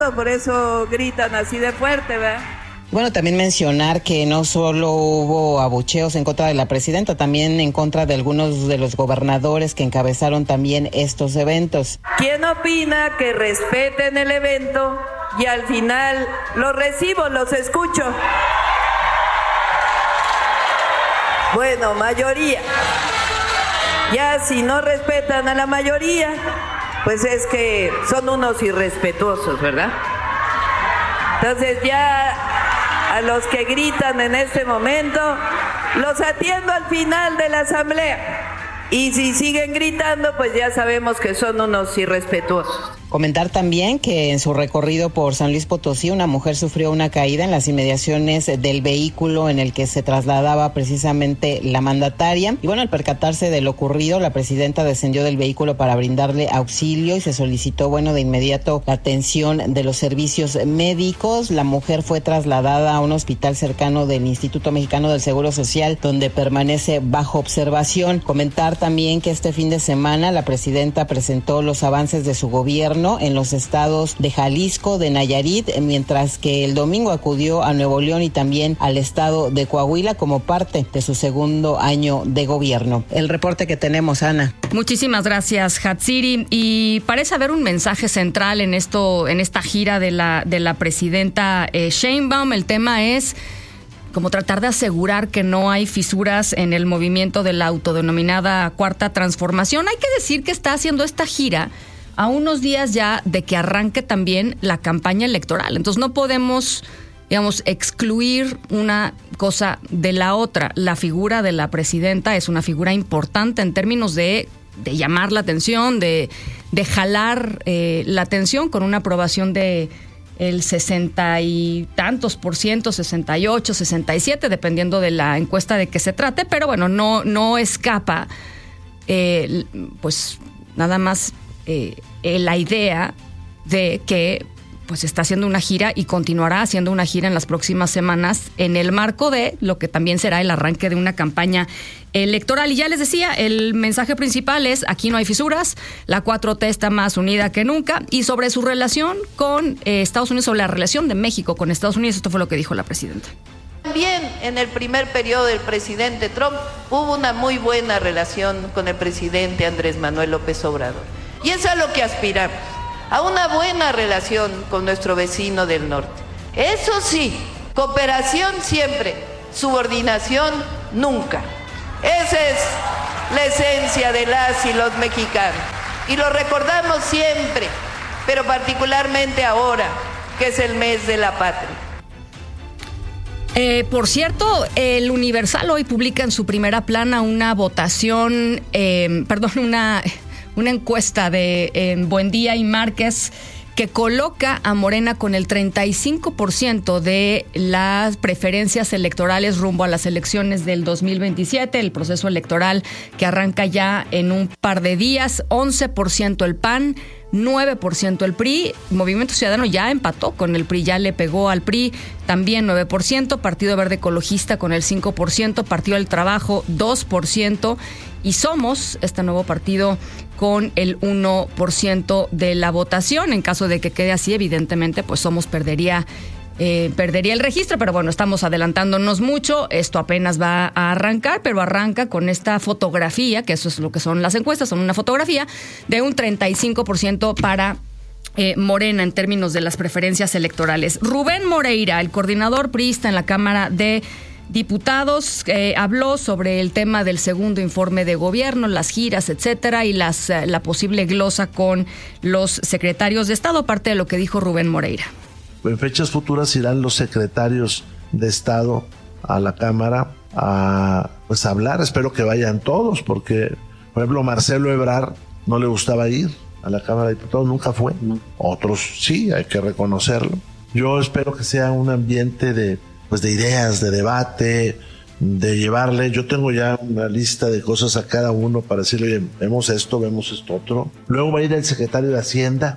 Por eso gritan así de fuerte, ¿verdad? Bueno, también mencionar que no solo hubo abucheos en contra de la presidenta, también en contra de algunos de los gobernadores que encabezaron también estos eventos. ¿Quién opina que respeten el evento y al final los recibo, los escucho? Bueno, mayoría. Ya si no respetan a la mayoría, pues es que son unos irrespetuosos, ¿verdad? Entonces ya a los que gritan en este momento, los atiendo al final de la asamblea. Y si siguen gritando, pues ya sabemos que son unos irrespetuosos. Comentar también que en su recorrido por San Luis Potosí, una mujer sufrió una caída en las inmediaciones del vehículo en el que se trasladaba precisamente la mandataria. Y bueno, al percatarse de lo ocurrido, la presidenta descendió del vehículo para brindarle auxilio y se solicitó, bueno, de inmediato la atención de los servicios médicos. La mujer fue trasladada a un hospital cercano del Instituto Mexicano del Seguro Social, donde permanece bajo observación. Comentar también que este fin de semana la presidenta presentó los avances de su gobierno en los estados de Jalisco, de Nayarit, mientras que el domingo acudió a Nuevo León y también al estado de Coahuila como parte de su segundo año de gobierno. El reporte que tenemos, Ana. Muchísimas gracias, Hatsiri. Y parece haber un mensaje central en esta gira de la presidenta Sheinbaum. El tema es como tratar de asegurar que no hay fisuras en el movimiento de la autodenominada Cuarta Transformación. Hay que decir que está haciendo esta gira a unos días ya de que arranque también la campaña electoral. Entonces no podemos, excluir una cosa de la otra. La figura de la presidenta es una figura importante en términos de llamar la atención, de jalar la atención con una aprobación de el 60 y tantos por ciento, 68, 67, dependiendo de la encuesta de que se trate, pero bueno, no escapa pues nada más la idea de que pues está haciendo una gira y continuará haciendo una gira en las próximas semanas en el marco de lo que también será el arranque de una campaña electoral. Y ya les decía, el mensaje principal es: aquí no hay fisuras, la 4T está más unida que nunca. Y sobre su relación con Estados Unidos, sobre la relación de México con Estados Unidos, esto fue lo que dijo la presidenta. También en el primer periodo del presidente Trump hubo una muy buena relación con el presidente Andrés Manuel López Obrador. Y eso es a lo que aspiramos, a una buena relación con nuestro vecino del norte. Eso sí, cooperación siempre, subordinación nunca. Esa es la esencia de las y los mexicanos. Y lo recordamos siempre, pero particularmente ahora, que es el mes de la patria. Por cierto, el Universal hoy publica en su primera plana una votación, una encuesta de Buendía y Márquez que coloca a Morena con el 35% de las preferencias electorales rumbo a las elecciones del 2027, el proceso electoral que arranca ya en un par de días. 11% el PAN, 9% el PRI. Movimiento Ciudadano ya empató con el PRI, ya le pegó al PRI, también 9%, Partido Verde Ecologista con el 5%, Partido del Trabajo 2%, y Somos, este nuevo partido, con el 1% de la votación. En caso de que quede así, evidentemente, pues Somos perdería el registro, pero bueno, estamos adelantándonos mucho. Esto apenas va a arrancar, pero arranca con esta fotografía, que eso es lo que son las encuestas, son una fotografía de un 35% para Morena en términos de las preferencias electorales. Rubén Moreira, el coordinador priista en la Cámara de Diputados, habló sobre el tema del segundo informe de gobierno, las giras, etcétera, y la posible glosa con los secretarios de Estado, parte de lo que dijo Rubén Moreira. En fechas futuras irán los secretarios de Estado a la Cámara a hablar. Espero que vayan todos, porque, por ejemplo, Marcelo Ebrard no le gustaba ir a la Cámara de Diputados, nunca fue. Otros sí, hay que reconocerlo. Yo espero que sea un ambiente de ideas, de debate, de llevarle. Yo tengo ya una lista de cosas a cada uno para decirle: oye, vemos esto otro. Luego va a ir el secretario de Hacienda.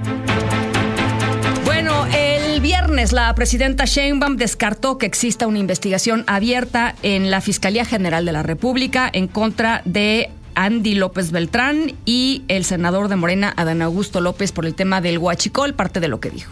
Bueno, el viernes la presidenta Sheinbaum descartó que exista una investigación abierta en la Fiscalía General de la República en contra de Andy López Beltrán y el senador de Morena, Adán Augusto López, por el tema del huachicol, parte de lo que dijo.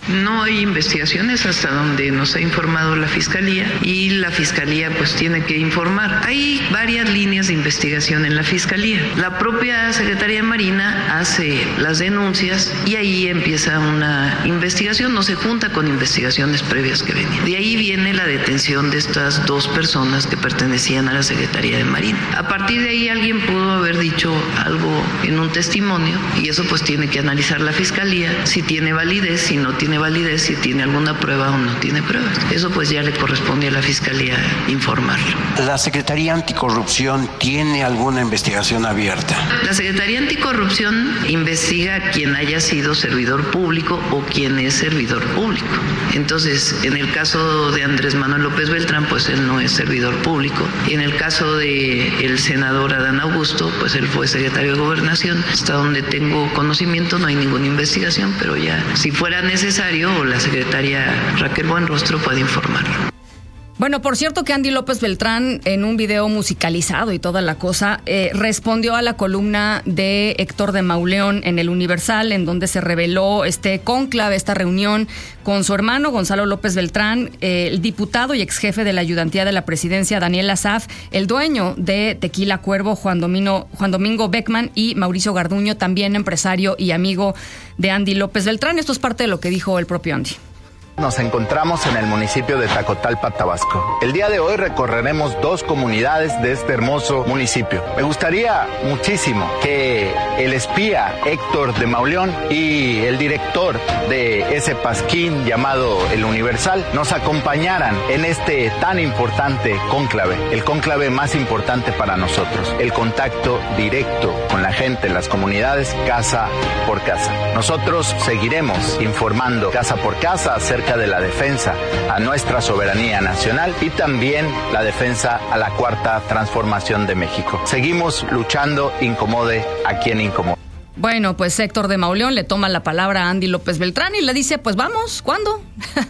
No hay investigaciones hasta donde nos ha informado la Fiscalía, y la Fiscalía pues tiene que informar. Hay varias líneas de investigación en la Fiscalía. La propia Secretaría de Marina hace las denuncias y ahí empieza una investigación, no se junta con investigaciones previas que venían. De ahí viene la detención de estas 2 personas que pertenecían a la Secretaría de Marina. A partir de ahí alguien pudo haber dicho algo en un testimonio y eso pues tiene que analizar la Fiscalía, si tiene validez, si no tiene validez, si tiene alguna prueba o no tiene pruebas. Eso pues ya le corresponde a la Fiscalía informarlo. ¿La Secretaría Anticorrupción tiene alguna investigación abierta? La Secretaría Anticorrupción investiga quien haya sido servidor público o quien es servidor público. Entonces, en el caso de Andrés Manuel López Beltrán, pues él no es servidor público. En el caso de el senador Adán Augusto, pues él fue secretario de Gobernación. Hasta donde tengo conocimiento no hay ninguna investigación, pero ya si fuera necesario, la secretaria Raquel Buenrostro puede informarlo. Bueno, por cierto que Andy López Beltrán, en un video musicalizado y toda la cosa, respondió a la columna de Héctor de Mauleón en El Universal, en donde se reveló este cónclave, esta reunión con su hermano Gonzalo López Beltrán, el diputado y ex jefe de la ayudantía de la presidencia Daniel Asaf, el dueño de Tequila Cuervo Juan Domingo Beckman y Mauricio Garduño, también empresario y amigo de Andy López Beltrán. Esto es parte de lo que dijo el propio Andy. Nos encontramos en el municipio de Tacotalpa, Tabasco. El día de hoy recorreremos 2 comunidades de este hermoso municipio. Me gustaría muchísimo que el espía Héctor de Mauleón y el director de ese pasquín llamado El Universal nos acompañaran en este tan importante cónclave, el cónclave más importante para nosotros, el contacto directo con la gente en las comunidades, casa por casa. Nosotros seguiremos informando casa por casa acerca de la defensa a nuestra soberanía nacional y también la defensa a la cuarta transformación de México. Seguimos luchando, incomode a quien incomode. Bueno, pues Héctor de Mauleón le toma la palabra a Andy López Beltrán y le dice, pues vamos, ¿cuándo?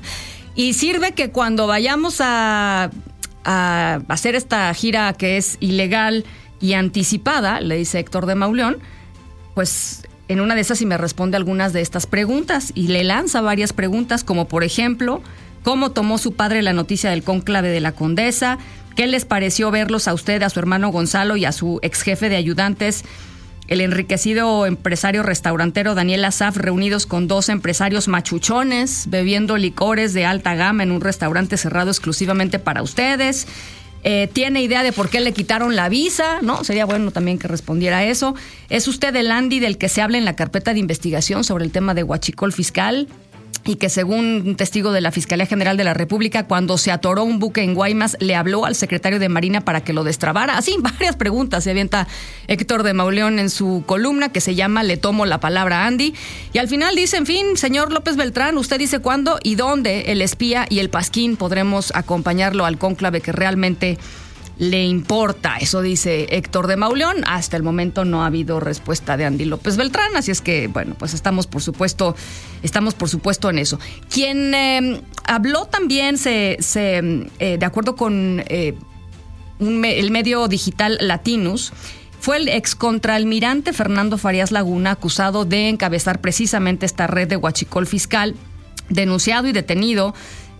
Y sirve que cuando vayamos a hacer esta gira que es ilegal y anticipada, le dice Héctor de Mauleón, pues en una de esas sí me responde algunas de estas preguntas y le lanza varias preguntas, como por ejemplo, ¿cómo tomó su padre la noticia del cónclave de la Condesa? ¿Qué les pareció verlos a usted, a su hermano Gonzalo y a su ex jefe de ayudantes, el enriquecido empresario restaurantero Daniel Asaf, reunidos con 2 empresarios machuchones, bebiendo licores de alta gama en un restaurante cerrado exclusivamente para ustedes? ¿Tiene idea de por qué le quitaron la visa? ¿No? Sería bueno también que respondiera eso. ¿Es usted el Andy del que se habla en la carpeta de investigación sobre el tema de huachicol fiscal? Y que según un testigo de la Fiscalía General de la República, cuando se atoró un buque en Guaymas, le habló al secretario de Marina para que lo destrabara. Así, varias preguntas se avienta Héctor de Mauleón en su columna que se llama Le tomo la palabra a Andy. Y al final dice, en fin, señor López Beltrán, usted dice cuándo y dónde el espía y el pasquín podremos acompañarlo al cónclave que realmente le importa. Eso dice Héctor de Mauleón. Hasta el momento no ha habido respuesta de Andy López Beltrán, así es que, bueno, pues estamos por supuesto en eso. Quien habló también, de acuerdo con el medio digital Latinus, fue el excontraalmirante Fernando Farías Laguna, acusado de encabezar precisamente esta red de huachicol fiscal, denunciado y detenido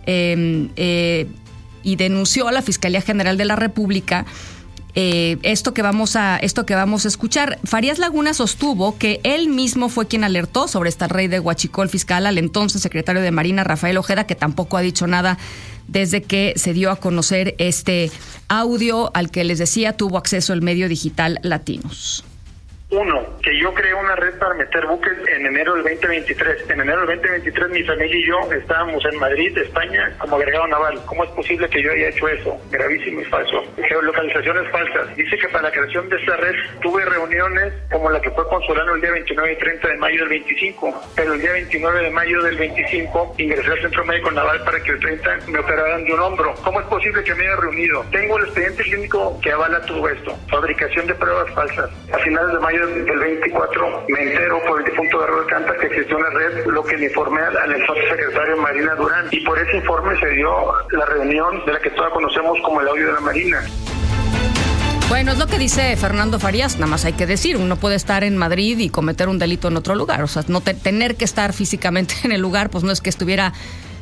y denunció a la Fiscalía General de la República esto que vamos a escuchar. Farías Laguna sostuvo que él mismo fue quien alertó sobre esta red de huachicol fiscal al entonces secretario de Marina, Rafael Ojeda, que tampoco ha dicho nada desde que se dio a conocer este audio al que les decía tuvo acceso el medio digital Latinos. 1, que yo creé una red para meter buques en enero del 2023. En enero del 2023 mi familia y yo estábamos en Madrid, España, como agregado naval. ¿Cómo es posible que yo haya hecho eso? Gravísimo y falso. Geolocalizaciones falsas. Dice que para la creación de esta red tuve reuniones como la que fue con Solano el día 29 y 30 de mayo del 25. Pero el día 29 de mayo del 25 ingresé al Centro Médico Naval para que el 30 me operaran de un hombro. ¿Cómo es posible que me haya reunido? Tengo el expediente clínico que avala todo esto. Fabricación de pruebas falsas. A finales de mayo del 24 me entero por el difunto Garro Alcántara que existió una red, lo que le informé al entonces secretario Marina Durán, y por ese informe se dio la reunión de la que todos conocemos como el audio de la Marina. Bueno, es lo que dice Fernando Farías, nada más hay que decir, uno puede estar en Madrid y cometer un delito en otro lugar, o sea, no tener que estar físicamente en el lugar, pues no es que estuviera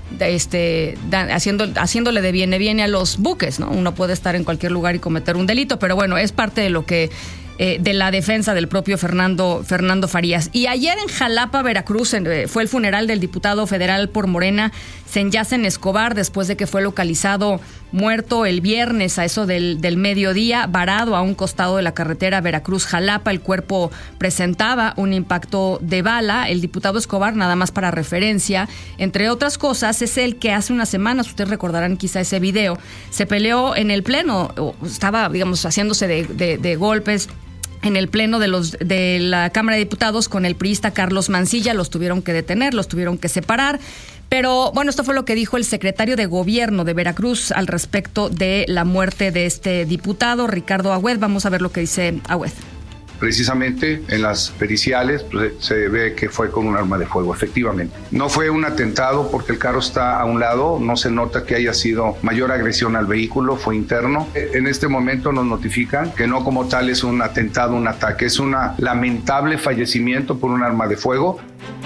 haciéndole de viene a los buques, ¿no? Uno puede estar en cualquier lugar y cometer un delito, pero bueno, es parte de lo que de la defensa del propio Fernando Farías. Y ayer en Jalapa, Veracruz, fue el funeral del diputado federal por Morena, Senyacen Escobar, después de que fue localizado muerto el viernes a eso del mediodía, varado a un costado de la carretera Veracruz-Jalapa. El cuerpo presentaba un impacto de bala. El diputado Escobar, nada más para referencia, entre otras cosas, es el que hace unas semanas, ustedes recordarán quizá ese video, se peleó en el pleno, estaba, digamos, haciéndose de golpes en el pleno de la Cámara de Diputados con el priista Carlos Mancilla. Los tuvieron que detener, los tuvieron que separar. Pero bueno, esto fue lo que dijo el secretario de Gobierno de Veracruz al respecto de la muerte de este diputado, Ricardo Agüed. Vamos a ver lo que dice Agüed. Precisamente en las periciales pues, se ve que fue con un arma de fuego, efectivamente. No fue un atentado porque el carro está a un lado, no se nota que haya sido mayor agresión al vehículo, fue interno. En este momento nos notifican que no como tal es un atentado, un ataque, es un lamentable fallecimiento por un arma de fuego.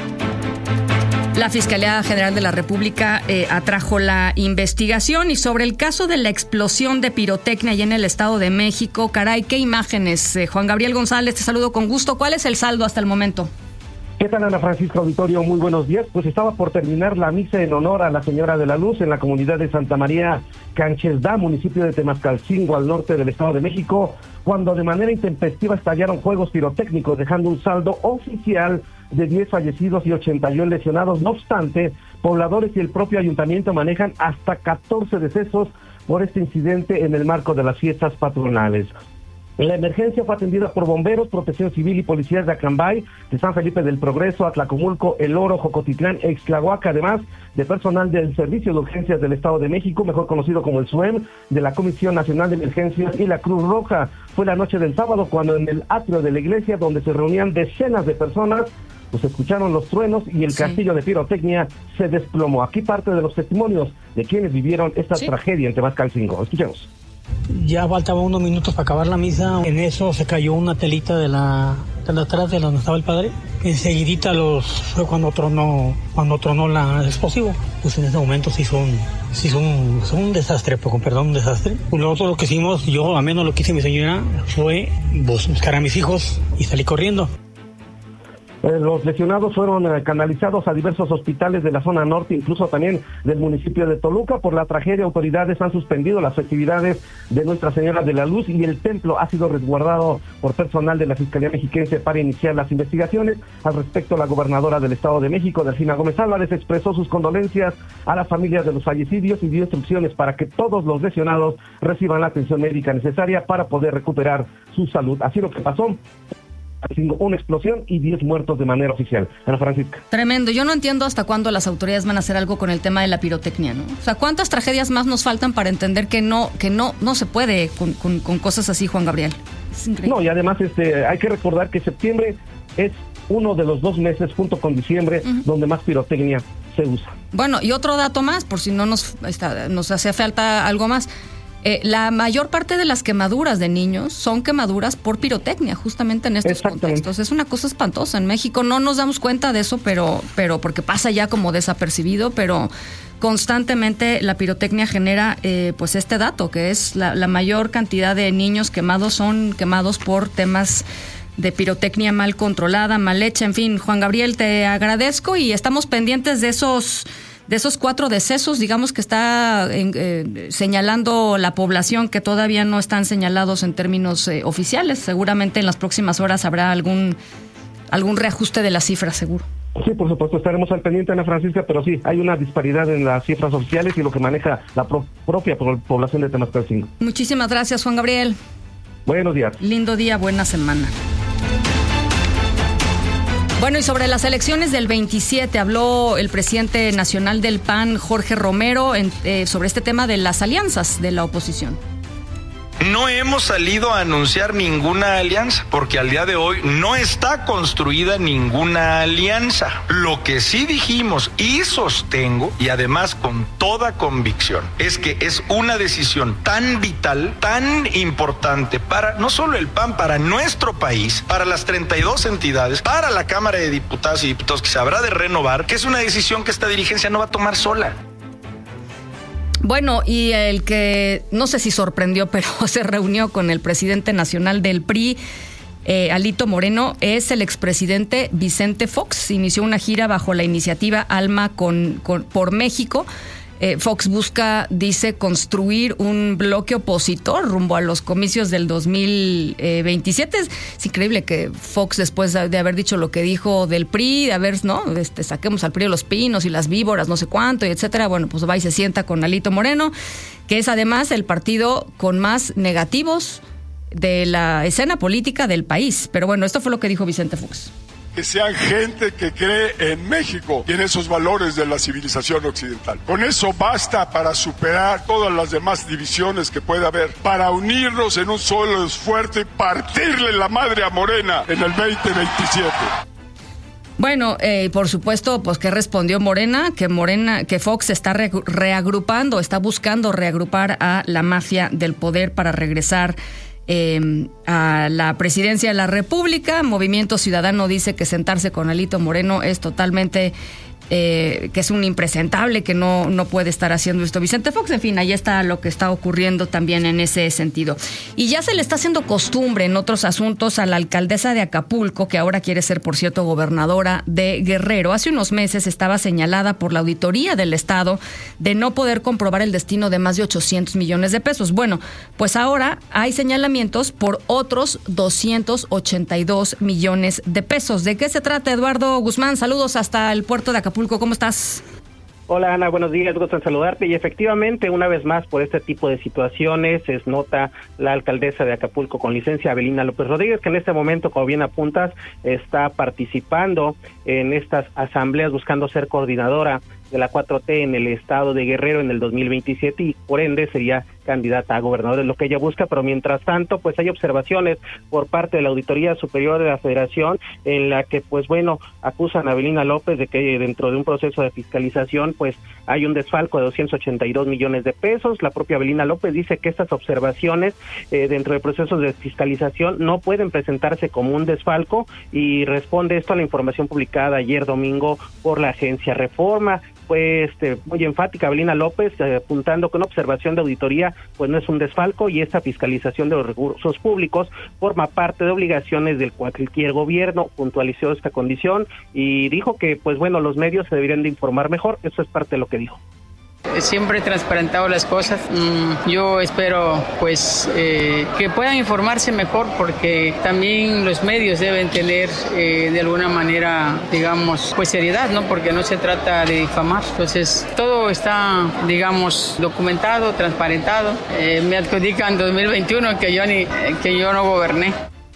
La Fiscalía General de la República atrajo la investigación. Y sobre el caso de la explosión de pirotecnia allá en el Estado de México, caray, qué imágenes. Juan Gabriel González, te saludo con gusto. ¿Cuál es el saldo hasta el momento? ¿Qué tal, Ana Francisca Auditorio? Muy buenos días. Pues estaba por terminar la misa en honor a la Señora de la Luz en la comunidad de Santa María Canchesdá, municipio de Temascalcingo, al norte del Estado de México, cuando de manera intempestiva estallaron fuegos pirotécnicos, dejando un saldo oficial de 10 fallecidos y 81 lesionados. No obstante, pobladores y el propio ayuntamiento manejan hasta 14 decesos por este incidente en el marco de las fiestas patronales. La emergencia fue atendida por bomberos, protección civil y policías de Acambay, de San Felipe del Progreso, Atlacomulco, El Oro, Jocotitlán, Ixtlahuaca, además de personal del Servicio de Urgencias del Estado de México, mejor conocido como el SUEM, de la Comisión Nacional de Emergencias y la Cruz Roja. Fue la noche del sábado cuando en el atrio de la iglesia, donde se reunían decenas de personas, pues escucharon los truenos y el castillo de pirotecnia se desplomó. Aquí parte de los testimonios de quienes vivieron esta tragedia en Temascalcingo. Escuchemos. Ya faltaban unos minutos para acabar la misa. En eso se cayó una telita de la atrás de donde estaba el padre. Enseguidita fue cuando tronó el explosivo. Pues en ese momento sí fue un desastre, con perdón, un desastre. Nosotros lo que hicimos, yo al menos lo que hice mi señora, fue buscar a mis hijos y salí corriendo. Los lesionados fueron canalizados a diversos hospitales de la zona norte, incluso también del municipio de Toluca. Por la tragedia, autoridades han suspendido las festividades de Nuestra Señora de la Luz y el templo ha sido resguardado por personal de la Fiscalía Mexiquense para iniciar las investigaciones. Al respecto, la gobernadora del Estado de México, Delfina Gómez Álvarez, expresó sus condolencias a las familias de los fallecidos y dio instrucciones para que todos los lesionados reciban la atención médica necesaria para poder recuperar su salud. Así lo que pasó. Una explosión y 10 muertos de manera oficial. Ana Francisca. Tremendo. Yo no entiendo hasta cuándo las autoridades van a hacer algo con el tema de la pirotecnia, ¿no? O sea, ¿cuántas tragedias más nos faltan para entender que no se puede con cosas así, Juan Gabriel? Es increíble. No, y además hay que recordar que septiembre es uno de los 2 meses, junto con diciembre, donde más pirotecnia se usa. Bueno, y otro dato más, por si no nos hace falta algo más. La mayor parte de las quemaduras de niños son quemaduras por pirotecnia, justamente en estos contextos. Es una cosa espantosa. En México no nos damos cuenta de eso, pero porque pasa ya como desapercibido, pero constantemente la pirotecnia genera pues este dato, que es la mayor cantidad de niños quemados son quemados por temas de pirotecnia mal controlada, mal hecha. En fin, Juan Gabriel, te agradezco y estamos pendientes de esos 4 decesos, digamos, que está señalando la población, que todavía no están señalados en términos oficiales. Seguramente en las próximas horas habrá algún reajuste de las cifras, seguro. Sí, por supuesto, estaremos al pendiente, Ana Francisca, pero sí, hay una disparidad en las cifras oficiales y lo que maneja la propia población de Temascalcingo. Muchísimas gracias, Juan Gabriel. Buenos días. Lindo día, buena semana. Bueno, y sobre las elecciones del 27 habló el presidente nacional del PAN, Jorge Romero, sobre este tema de las alianzas de la oposición. No hemos salido a anunciar ninguna alianza, porque al día de hoy no está construida ninguna alianza. Lo que sí dijimos y sostengo, y además con toda convicción, es que es una decisión tan vital, tan importante para no solo el PAN, para nuestro país, para las 32 entidades, para la Cámara de Diputadas y Diputados que se habrá de renovar, que es una decisión que esta dirigencia no va a tomar sola. Bueno, y el que no sé si sorprendió, pero se reunió con el presidente nacional del PRI, Alito Moreno, es el expresidente Vicente Fox. Inició una gira bajo la iniciativa Alma por México. Fox busca, dice, construir un bloque opositor rumbo a los comicios del 2027. Es increíble que Fox, después de haber dicho lo que dijo del PRI, de haber, ¿no? Saquemos al PRI de los pinos y las víboras, no sé cuánto, y etcétera. Bueno, pues va y se sienta con Alito Moreno, que es además el partido con más negativos de la escena política del país. Pero bueno, esto fue lo que dijo Vicente Fox. Que sean gente que cree en México y en esos valores de la civilización occidental. Con eso basta para superar todas las demás divisiones que pueda haber, para unirnos en un solo esfuerzo y partirle la madre a Morena en el 2027. Bueno, por supuesto, pues que respondió Morena, que Fox está reagrupando, está buscando reagrupar a la mafia del poder para regresar a la presidencia de la República. Movimiento Ciudadano dice que sentarse con Alito Moreno es totalmente que es un impresentable, que no puede estar haciendo esto Vicente Fox. En fin, ahí está lo que está ocurriendo también en ese sentido. Y ya se le está haciendo costumbre en otros asuntos a la alcaldesa de Acapulco, que ahora quiere ser, por cierto, gobernadora de Guerrero. Hace unos meses estaba señalada por la auditoría del Estado de no poder comprobar el destino de más de 800 millones de pesos. Bueno, pues ahora hay señalamientos por otros 282 millones de pesos. ¿De qué se trata, Eduardo Guzmán? Saludos hasta el puerto de Acapulco. ¿Cómo estás? Hola Ana, buenos días, gusto en saludarte. Y efectivamente, una vez más, por este tipo de situaciones, es nota la alcaldesa de Acapulco con licencia, Avelina López Rodríguez, que en este momento, como bien apuntas, está participando en estas asambleas buscando ser coordinadora de la 4T en el estado de Guerrero en el 2027 y por ende sería candidata a gobernador, es lo que ella busca. Pero mientras tanto, pues hay observaciones por parte de la Auditoría Superior de la Federación en la que, pues bueno, acusan a Avelina López de que dentro de un proceso de fiscalización, pues hay un desfalco de 282 millones de pesos. La propia Avelina López dice que estas observaciones dentro de procesos de fiscalización no pueden presentarse como un desfalco y responde esto a la información publicada ayer domingo por la agencia Reforma. Pues muy enfática Avelina López, apuntando que una observación de auditoría pues no es un desfalco y esta fiscalización de los recursos públicos forma parte de obligaciones del cualquier gobierno. Puntualizó esta condición y dijo que pues bueno, los medios se deberían de informar mejor. Eso es parte de lo que dijo. Siempre he transparentado las cosas. Yo espero pues que puedan informarse mejor, porque también los medios deben tener de alguna manera, digamos, pues seriedad, ¿no? Porque no se trata de difamar. Entonces todo está, digamos, documentado, transparentado. Me adjudican 2021 que yo no goberné.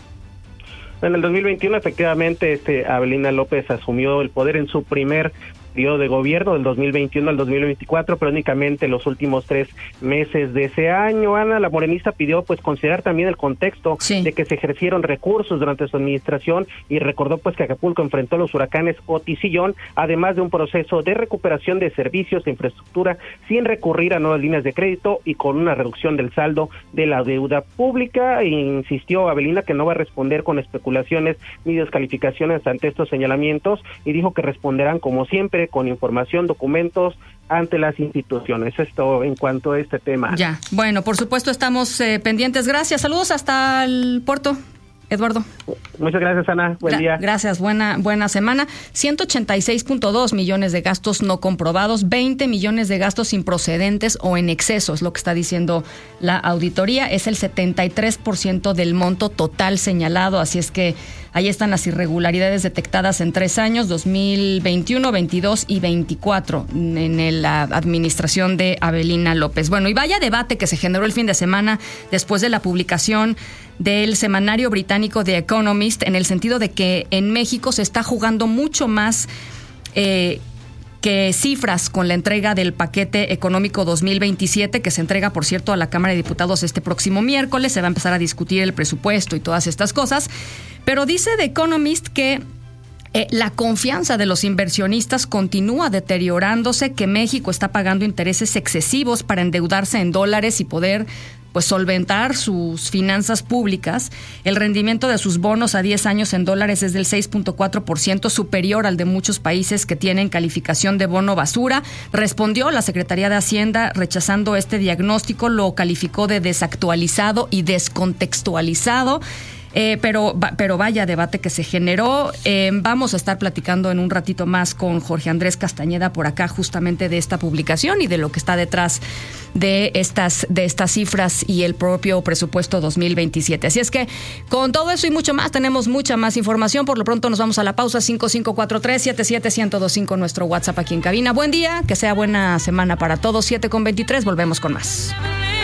En el 2021 efectivamente Avelina López asumió el poder en su primer periodo de gobierno, del 2021 al 2024, pero únicamente los últimos 3 meses de ese año. Ana, la morenista pidió pues considerar también el contexto de que se ejercieron recursos durante su administración y recordó pues que Acapulco enfrentó los huracanes Otis y John, además de un proceso de recuperación de servicios e infraestructura sin recurrir a nuevas líneas de crédito y con una reducción del saldo de la deuda pública. E insistió Avelina que no va a responder con especulaciones ni descalificaciones ante estos señalamientos y dijo que responderán como siempre con información, documentos ante las instituciones. Esto en cuanto a este tema. Ya, bueno, por supuesto estamos pendientes. Gracias, saludos hasta el puerto, Eduardo. Muchas gracias, Ana. Buen día. Gracias, buena semana. 186.2 millones de gastos no comprobados, 20 millones de gastos improcedentes o en exceso, es lo que está diciendo la auditoría. Es el 73% del monto total señalado, así es que ahí están las irregularidades detectadas en 3 años, 2021, 22 y 24, en la administración de Avelina López. Bueno, y vaya debate que se generó el fin de semana después de la publicación del semanario británico The Economist, en el sentido de que en México se está jugando mucho más que que cifras con la entrega del paquete económico 2027, que se entrega, por cierto, a la Cámara de Diputados este próximo miércoles. Se va a empezar a discutir el presupuesto y todas estas cosas. Pero dice The Economist que la confianza de los inversionistas continúa deteriorándose, que México está pagando intereses excesivos para endeudarse en dólares y poder solventar sus finanzas públicas. El rendimiento de sus bonos a 10 años en dólares es del 6.4%, superior al de muchos países que tienen calificación de bono basura. Respondió la Secretaría de Hacienda rechazando este diagnóstico, lo calificó de desactualizado y descontextualizado. Pero vaya debate que se generó. Vamos a estar platicando en un ratito más con Jorge Andrés Castañeda por acá, justamente de esta publicación y de lo que está detrás de estas cifras y el propio presupuesto 2027. Así es que con todo eso y mucho más, tenemos mucha más información. Por lo pronto nos vamos a la pausa. 5543-771025, nuestro WhatsApp aquí en cabina. Buen día, que sea buena semana para todos. 7:23, volvemos con más.